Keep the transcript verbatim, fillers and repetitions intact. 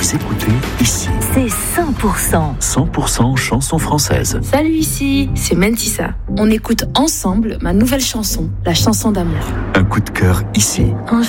Vous écoutez ici. C'est cent pour cent. cent pour cent chansons françaises. Salut, ici, c'est Mentissa. On écoute ensemble ma nouvelle chanson, la chanson d'amour. Un coup de cœur ici. Un